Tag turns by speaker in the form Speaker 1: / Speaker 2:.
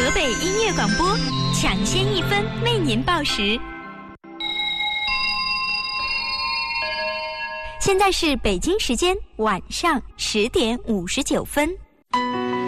Speaker 1: 河北音乐广播，抢先1分为您报时。现在是北京时间晚上10点59分。